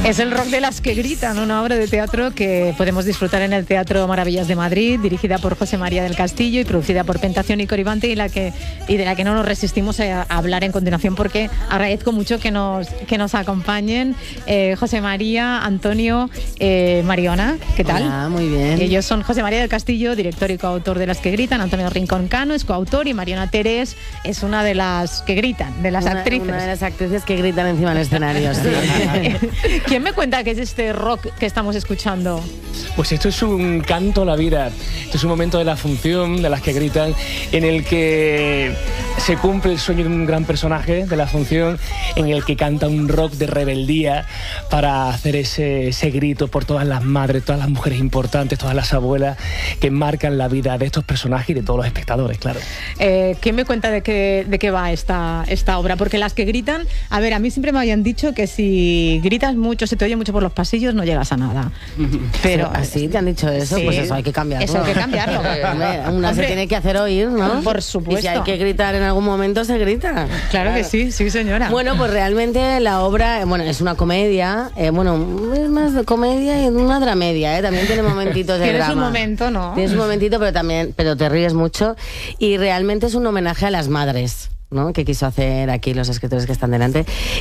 Es el rock de las que gritan, una obra de teatro que podemos disfrutar en el Teatro Maravillas de Madrid, dirigida por José María del Castillo y producida por Pentación y Coribante, y de la que no nos resistimos a hablar en continuación, porque agradezco mucho que nos acompañen José María, Antonio, Mariona. ¿Qué tal? Hola, muy bien. Ellos son José María del Castillo, director y coautor de Las que gritan. Antonio Rincón Cano es coautor, y Mariona Terés es una de las que gritan, de las actrices. Una de las actrices que gritan encima del escenario, sí. ¿Quién me cuenta qué es este rock que estamos escuchando? Pues esto es un canto a la vida. Esto es un momento de la función, de Las que gritan, en el que se cumple el sueño de un gran personaje de la función, en el que canta un rock de rebeldía para hacer ese grito por todas las madres, todas las mujeres importantes, todas las abuelas que marcan la vida de estos personajes y de todos los espectadores, claro. ¿Quién me cuenta de qué va esta obra? Porque Las que gritan, a ver, a mí siempre me habían dicho que si gritas mucho, se te oye mucho por los pasillos, no llegas a nada. Pero así te han dicho eso, sí, pues eso hay que cambiarlo. Eso hay que cambiarlo. Una se tiene que hacer oír, ¿no? Por supuesto. Y si hay que gritar en algún momento, se grita. Claro que sí, sí, señora. Bueno, pues realmente la obra, es una comedia, es más de comedia y una dramedia, también tiene momentitos de drama. Tienes un momento, ¿no? Tienes un momentito, pero te ríes mucho, y realmente es un homenaje a las madres, ¿no? Que quiso hacer aquí los escritores que están delante.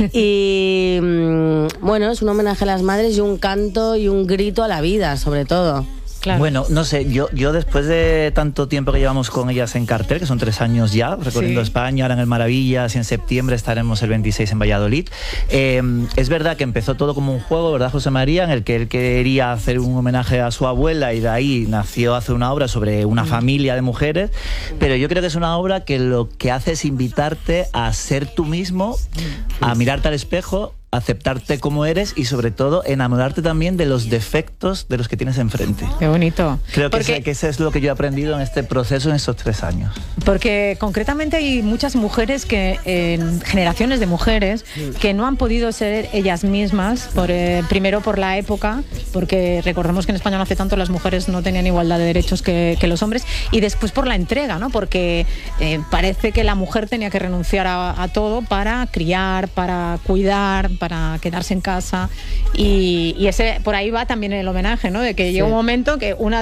Y es un homenaje a las madres y un canto y un grito a la vida, sobre todo. Claro. Bueno, no sé, yo después de tanto tiempo que llevamos con ellas en cartel, que son 3 años ya, recorriendo España, ahora en el Maravillas, y en septiembre estaremos el 26 en Valladolid. Es verdad que empezó todo como un juego, ¿verdad, José María? En el que él quería hacer un homenaje a su abuela, y de ahí nació hacer una obra sobre una familia de mujeres, pero yo creo que es una obra que lo que hace es invitarte a ser tú mismo, a mirarte al espejo, aceptarte como eres y sobre todo enamorarte también de los defectos de los que tienes enfrente. Qué bonito. Creo que eso es lo que yo he aprendido en este proceso en estos 3 años. Porque concretamente hay muchas mujeres generaciones de mujeres que no han podido ser ellas mismas, primero por la época, porque recordemos que en España no hace tanto las mujeres no tenían igualdad de derechos que los hombres, y después por la entrega, ¿no? Porque parece que la mujer tenía que renunciar a todo para criar, para cuidar, para quedarse en casa, y ese por ahí va también el homenaje, ¿no? De que llega un momento que una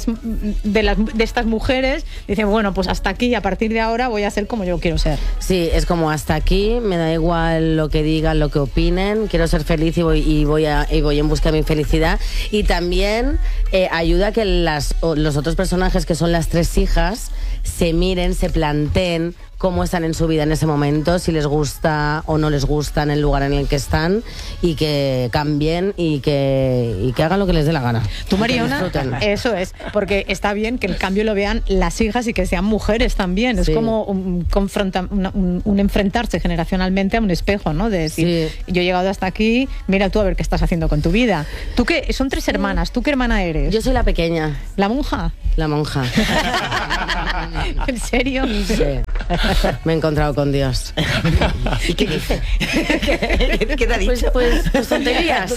de estas mujeres dice, bueno, pues hasta aquí, a partir de ahora voy a ser como yo quiero ser. Sí, es como hasta aquí, me da igual lo que digan, lo que opinen, quiero ser feliz y voy en busca de mi felicidad. Y también ayuda a que los otros personajes, que son las 3 hijas, se miren, se planteen cómo están en su vida en ese momento, si les gusta o no les gusta en el lugar en el que están, y que cambien y que hagan lo que les dé la gana. Tú, Mariona, eso es, porque está bien que el cambio lo vean las hijas y que sean mujeres también. Es como un enfrentarse generacionalmente a un espejo, ¿no? De decir, yo he llegado hasta aquí, mira tú a ver qué estás haciendo con tu vida. Tú que son 3 hermanas, ¿tú qué hermana eres? Yo soy la pequeña. ¿La monja? La monja. ¿En serio? Sí. Me he encontrado con Dios. ¿Y qué dice? ¿Qué te ha dicho? Pues tonterías.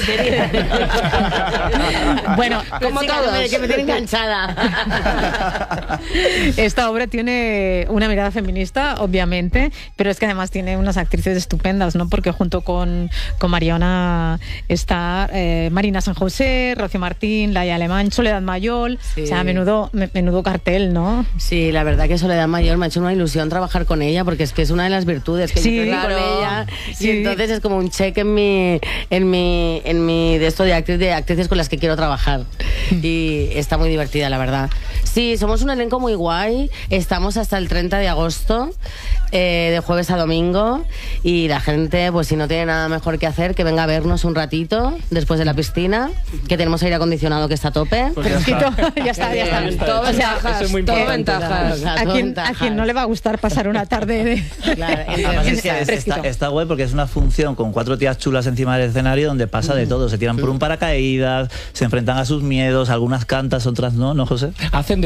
Bueno, como todos. Que me tiene enganchada. Esta obra tiene una mirada feminista, obviamente, pero es que además tiene unas actrices estupendas, ¿no? Porque junto con Mariona está Marina San José, Rocío Martín, Laia Alemán, Soledad Mayol. O sea, menudo cartel, ¿no? Sí, la verdad que Soledad Mayol me ha hecho una ilusión trabajar con ella, porque es que es una de las virtudes que yo tengo con ella, y entonces es como un check en mi de esto de actrices con las que quiero trabajar, y está muy divertida, la verdad. Sí, somos un elenco muy guay, estamos hasta el 30 de agosto, de jueves a domingo, y la gente, pues si no tiene nada mejor que hacer, que venga a vernos un ratito después de la piscina, que tenemos aire acondicionado que está a tope. Pues ya está. Todo ventajas. A quien no le va a gustar pasar una tarde está guay, porque es una función con 4 tías chulas encima del escenario, donde pasa de todo, se tiran por un paracaídas, se enfrentan a sus miedos, algunas cantas, otras no, ¿no, José? Hacen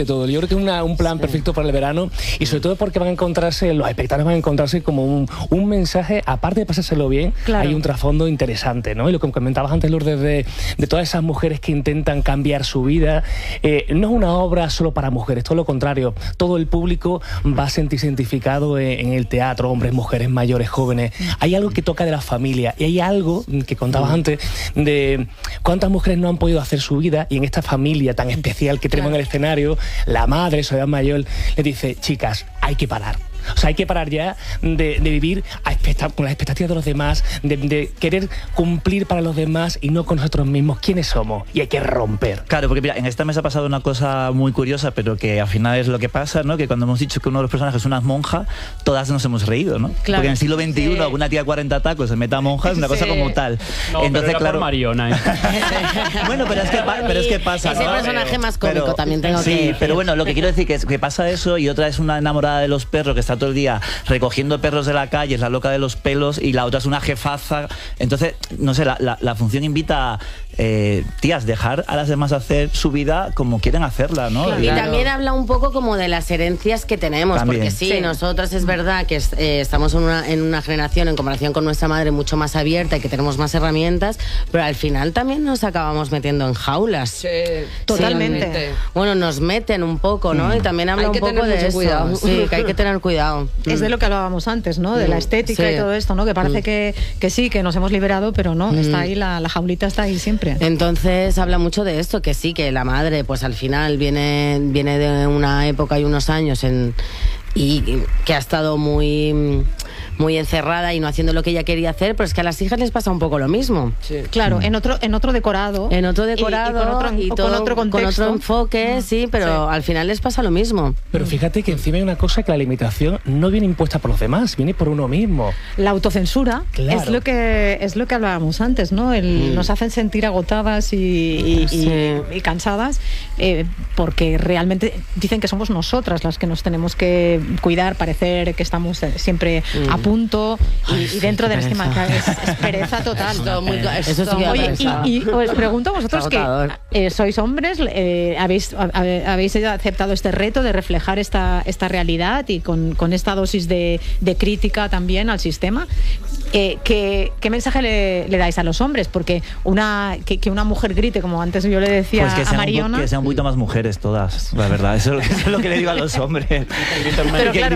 absolutamente todo. Yo creo que es un plan perfecto para el verano y sobre todo porque van a encontrarse, los espectadores van a encontrarse como un mensaje, aparte de pasárselo bien, hay un trasfondo interesante, ¿no? Y lo que comentabas antes, Lourdes, de todas esas mujeres que intentan cambiar su vida, no es una obra solo para mujeres, todo lo contrario, todo el público va a sentirse identificado en el teatro, hombres, mujeres, mayores, jóvenes. Hay algo que toca de la familia y hay algo que contabas antes de cuántas mujeres no han podido hacer su vida y en esta familia tan especial que tenemos en el escenario, la madre, Soledad Mayol, le dice, chicas, hay que parar. O sea, hay que parar ya de vivir con las expectativas de los demás, de querer cumplir para los demás y no con nosotros mismos. ¿Quiénes somos? Y hay que romper. Claro, porque mira, en esta mesa ha pasado una cosa muy curiosa, pero que al final es lo que pasa, ¿no? Que cuando hemos dicho que uno de los personajes es una monja, todas nos hemos reído, ¿no? Claro. Porque en el siglo XXI una tía 40 tacos se meta monja es una cosa como tal. No, entonces, pero claro, por Mariona, ¿eh? Bueno, pero es que pasa. Ese personaje más cómico también tengo que decir. Pero bueno, lo que quiero decir que pasa eso y otra es una enamorada de los perros que está todo el día recogiendo perros de la calle, es la loca de los pelos, y la otra es una jefaza. Entonces, no sé, la función invita a tías, dejar a las demás hacer su vida como quieren hacerla, ¿no? Claro. Y también habla un poco como de las herencias que tenemos, también. Porque sí, nosotras es verdad que estamos en una generación, en comparación con nuestra madre, mucho más abierta y que tenemos más herramientas, pero al final también nos acabamos metiendo en jaulas. Sí, totalmente. Sí. Bueno, nos meten un poco, ¿no? Y también habla un poco de eso. Cuidado. Sí, que hay que tener cuidado. Es de lo que hablábamos antes, ¿no? De la estética y todo esto, ¿no? Que parece que sí, que nos hemos liberado, pero no, está ahí, la jaulita está ahí siempre. Entonces habla mucho de esto, que sí, que la madre pues al final viene de una época y unos años y que ha estado muy encerrada y no haciendo lo que ella quería hacer, pero es que a las hijas les pasa un poco lo mismo. Sí. Claro, en otro decorado. En otro decorado y con otro contexto. Con otro enfoque, sí, pero al final les pasa lo mismo. Pero fíjate que encima hay una cosa, que la limitación no viene impuesta por los demás, viene por uno mismo. La autocensura, claro, es lo que hablábamos antes, ¿no? Nos hacen sentir agotadas y cansadas porque realmente dicen que somos nosotras las que nos tenemos que cuidar, parecer que estamos siempre a punto y dentro del esquema. Es pereza total. Eso sí. Oye, y os pregunto a vosotros que sois hombres, habéis aceptado este reto de reflejar esta realidad y con esta dosis de crítica también al sistema. ¿Qué mensaje le dais a los hombres? Porque que una mujer grite, como antes yo le decía pues a Mariona... que sean un poquito más mujeres todas, la verdad. Eso es lo que le digo a los hombres. Pero claro,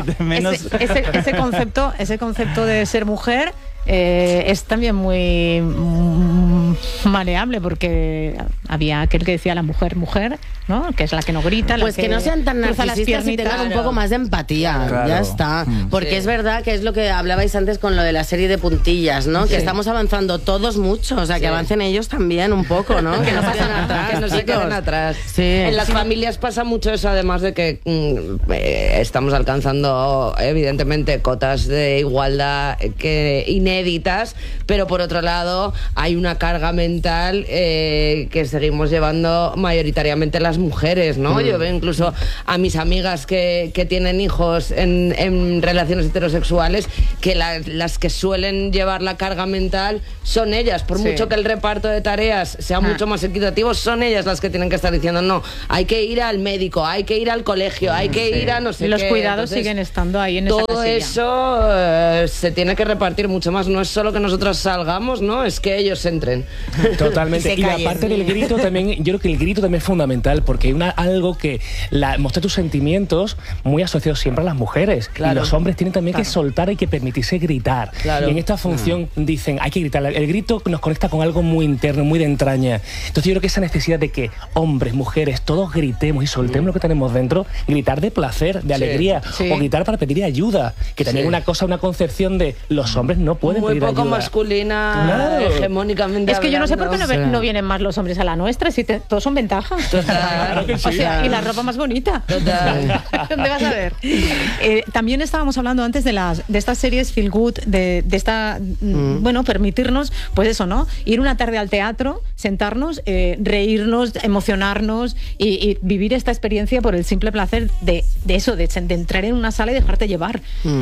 ese concepto de ser mujer es también muy maleable, porque había aquel que decía la mujer, ¿no? Que es la que no grita, pues la que no sean tan narcisistas y tengan un poco más de empatía. Claro. Ya está. Porque es verdad que es lo que hablabais antes con lo de la serie de puntillas, ¿no? Que estamos avanzando todos mucho, o sea, que avancen ellos también un poco, ¿no? Que no pasen atrás, que no se queden atrás. Sí. En las familias pasa mucho eso, además de que estamos alcanzando evidentemente cotas de igualdad inéditas, pero por otro lado hay una carga mental que seguimos llevando mayoritariamente las mujeres, ¿no? Yo veo incluso a mis amigas que tienen hijos en relaciones heterosexuales, que las que suelen llevar la carga mental son ellas, por mucho que el reparto de tareas sea mucho más equitativo, son ellas las que tienen que estar diciendo, no, hay que ir al médico, hay que ir al colegio, hay que ir a no sé qué. Los cuidados siguen estando ahí en esa casilla. Todo eso se tiene que repartir mucho más, no es solo que nosotros salgamos, ¿no? Es que ellos entren. Totalmente. Y aparte del grito también, yo creo que el grito también es fundamental, porque hay algo que mostrar tus sentimientos muy asociados siempre a las mujeres. Claro. Y los hombres tienen también que soltar y que permitirse gritar. Claro. Y en esta función dicen, hay que gritar. El grito nos conecta con algo muy interno, muy de entraña. Entonces yo creo que esa necesidad de que hombres, mujeres, todos gritemos y soltemos lo que tenemos dentro, gritar de placer, de alegría, o gritar para pedir ayuda, que también una concepción de los hombres no pueden pedir ayuda. Muy poco masculina, hegemónicamente es que yo no sé por qué no vienen más los hombres a la nuestra, si todos son ventajas. Claro que sí. O sea, y la ropa más bonita. Total. ¿Dónde vas a ver? También estábamos hablando antes de estas series feel good, de esta, bueno, permitirnos, pues eso, ¿no? Ir una tarde al teatro, sentarnos, reírnos, emocionarnos y vivir esta experiencia por el simple placer de eso, de entrar en una sala y dejarte llevar.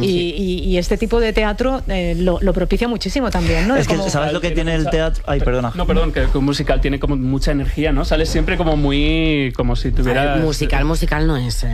Y este tipo de teatro lo propicia muchísimo también, ¿no? Es que, ¿sabes lo que tiene el teatro? Ay, perdona. No, perdón, que un musical tiene como mucha energía, ¿no? Sales siempre como muy... como si tuvieras... Musical no es, ¿eh?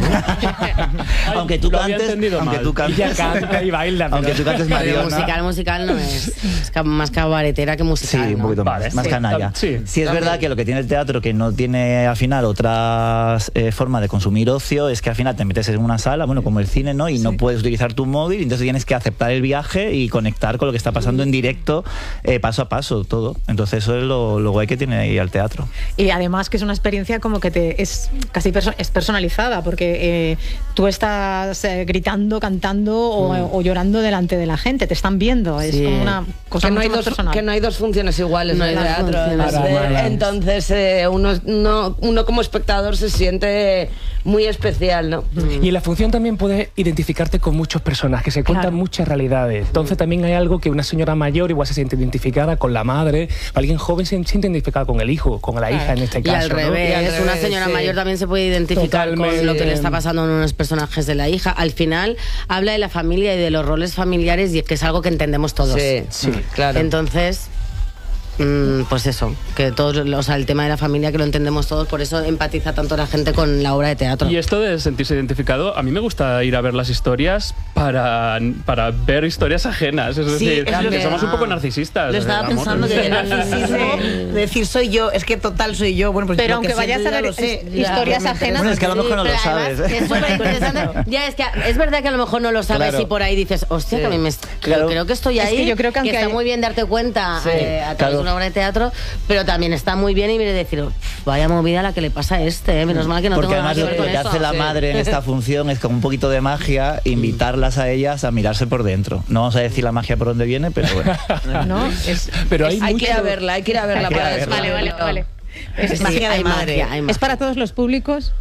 Aunque tú lo había cantes, entendido aunque mal. tú cantes, Ella canta y baila. aunque tú cantes Mariona. Musical no es. Es más cabaretera que Sí, musical, un poquito Vale, más sí, canalla. sí, Sí, es verdad que lo que tiene el teatro, que no tiene al final otras formas de consumir ocio, es que al final te metes en una sala, bueno, como el cine, ¿no? Y no puedes utilizar tu móvil, entonces tienes que aceptar el viaje y conectar con lo que está pasando en directo, paso a paso, todo. Entonces eso es lo guay que tiene ahí al teatro. Y además que es una experiencia como que es casi es personalizada, porque tú estás gritando, cantando o llorando delante de la gente, te están viendo, es como una cosa Que no, mucho más personal. que no hay dos funciones iguales No en el hay dos teatro. funciones. Entonces uno como espectador se siente muy especial, ¿no? Y en la función también puedes identificarte con muchos personajes, se cuentan muchas realidades. Entonces también hay algo que una señora mayor igual se siente identificada con la madre, alguien joven se siente identificada con el hijo, con la hija en este Y caso. al revés, Y al revés, una señora sí. mayor también se puede identificar Totalmente. con lo que le está pasando a unos personajes de la hija. Al final habla de la familia y de los roles familiares, y es que es algo que entendemos todos. Sí, claro. Entonces, pues eso, que todos, o sea, el tema de la familia que lo entendemos todos, por eso empatiza tanto la gente con la obra de teatro. Y esto de sentirse identificado, a mí me gusta ir a ver las historias para ver historias ajenas. Es decir, que somos un poco narcisistas. Lo estaba del amor. pensando, que el narcisismo, decir soy yo, es que total soy yo. Bueno, pues Pero lo aunque que vayas siento a ya ver lo sé. historias Ya, ajenas. Bueno, es que a lo mejor no lo Pero sabes. además, es súper interesante. Ya, es que es verdad que a lo mejor no lo sabes, Claro. y por ahí dices, hostia, que a mí Claro. creo que estoy Es ahí. que yo creo que aunque está hay- muy bien darte cuenta a través claro. de una obra de teatro, pero también está muy bien y decir, vaya movida la que le pasa a este, menos mal que no Porque tengo nada además que ver lo con que eso. hace la madre en esta función es con un poquito de magia invitarlas a ellas a mirarse por dentro. No vamos a decir la magia por dónde viene, pero bueno. ¿No? Pero hay Hay mucho... que ir a verla, hay que ir a verla Hay que ir a para verla. descubrirlo. Vale. Es magia de hay madre. magia, hay magia. ¿Es para todos los públicos?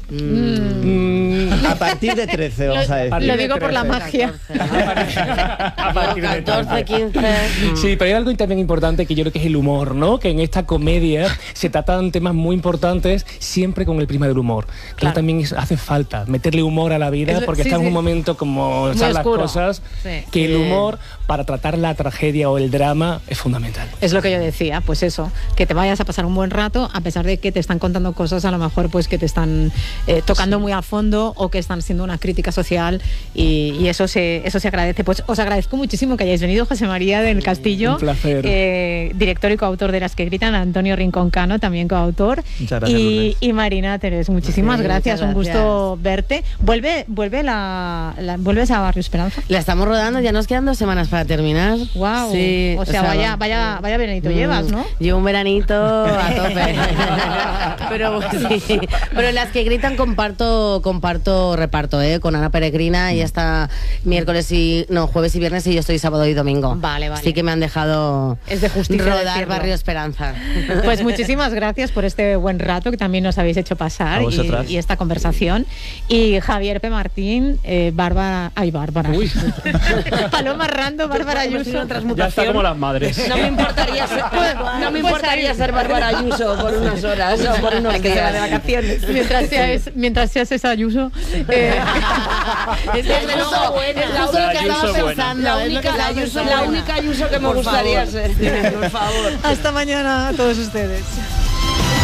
A partir de 13, vamos a decir. Lo digo por la magia. A partir de 14, 15. Sí, pero hay algo también importante que yo creo que es el humor, ¿no? Que en esta comedia se tratan temas muy importantes siempre con el prisma del humor. Claro, también hace falta meterle humor a la vida, porque está en un momento como están las oscuro. cosas, Sí. que el humor para tratar la tragedia o el drama es fundamental. Es lo que yo decía, pues eso, que te vayas a pasar un buen rato, a pesar de que te están contando cosas a lo mejor pues que te están tocando muy a fondo, o que están siendo una crítica social, y eso se agradece. Pues os agradezco muchísimo que hayáis venido, José María del Castillo, Un placer. director y coautor de Las que gritan, Antonio Rincón Cano, también coautor, Muchas gracias, Lourdes. y Marina Teres, muchísimas Sí, gracias, muchas un gusto verte. ¿Vuelves a Barrio Esperanza? La estamos rodando, ya nos quedan 2 semanas para terminar. Wow. Sí, o sea, vaya veranito llevas, ¿no? Llevo un veranito a tope. pero en Las que gritan comparto reparto, con Ana Peregrina, y hasta jueves y viernes, y yo estoy sábado y domingo. Vale. Así que me han dejado Es de justicia rodar decirlo. Barrio Esperanza. Pues muchísimas gracias por este buen rato que también nos habéis hecho pasar, A vosotras. y esta conversación. Y Javier P. Martín, Bárbara. Uy. Paloma Rando, Bárbara Ayuso. Ya está como las madres. No me importaría ser Bárbara Ayuso por unas horas o por unos días. de vacaciones. Mientras seas esa Ayuso. Es Desde luego, es justo lo que Ayuso estaba buena. pensando. la es lo que única estaba Ayuso, pensando. la única Ayuso que me gustaría ser. Por favor. Hasta mañana a todos ustedes.